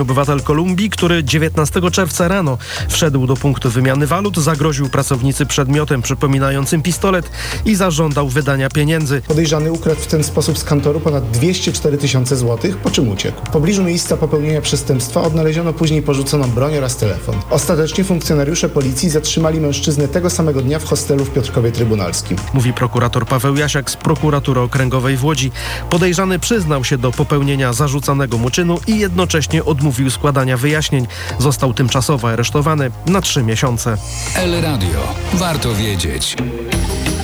Obywatel Kolumbii, który 19 czerwca rano wszedł do punktu wymiany walut, zagroził pracownicy przedmiotem przypominającym pistolet i zażądał wydania pieniędzy. Podejrzany ukradł w ten sposób z kantoru ponad 204 tysiące złotych, po czym uciekł. W pobliżu miejsca popełnienia przestępstwa odnaleziono później porzuconą broń oraz telefon. Ostatecznie funkcjonariusze policji zatrzymali mężczyznę tego samego dnia w hostelu w Piotrkowie Trybunalskim. Mówi Prokurator Paweł Jasiak z Prokuratury Okręgowej w Łodzi. Podejrzany przyznał się do popełnienia zarzucanego mu czynu i jednocześnie odmówił składania wyjaśnień. Został tymczasowo aresztowany na 3 miesiące. El Radio. Warto wiedzieć.